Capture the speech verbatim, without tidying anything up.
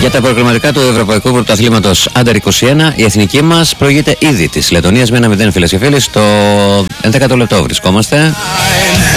Για τα προκριματικά του Ευρωπαϊκού Πρωταθλήματος Άντερ είκοσι ένα, η εθνική μας προηγείται ήδη της Λετωνίας με ένα μηδέν, φίλες και φίλοι. Στο ενδέκατο λεπτό βρισκόμαστε.